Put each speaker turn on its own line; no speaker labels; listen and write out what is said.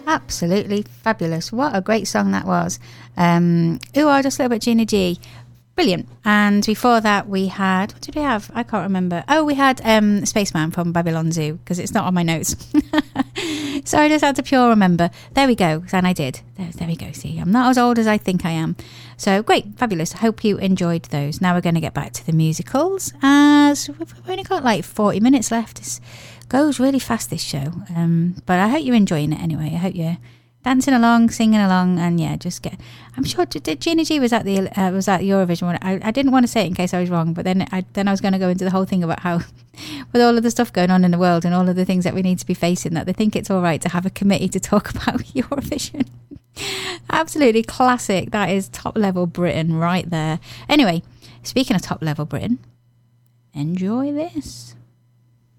Absolutely fabulous. What a great song that was. Just a little bit Gina G. Brilliant. And before that we had, what did we have? I can't remember. Oh, we had Spaceman from Babylon Zoo, because it's not on my notes. So I just had to pure remember. There we go. And I did. There we go. See, I'm not as old as I think I am. So great. Fabulous. I hope you enjoyed those. Now we're going to get back to the musicals, as we've only got like 40 minutes left. It goes really fast, this show. But I hope you're enjoying it anyway. I hope you're dancing along, singing along, and yeah, just get. I'm sure Gina G was at the Eurovision one. I didn't want to say it in case I was wrong, but then I was going to go into the whole thing about how, with all of the stuff going on in the world and all of the things that we need to be facing, that they think it's all right to have a committee to talk about Eurovision. Absolutely classic. That is top level Britain right there. Anyway, speaking of top level Britain, enjoy this.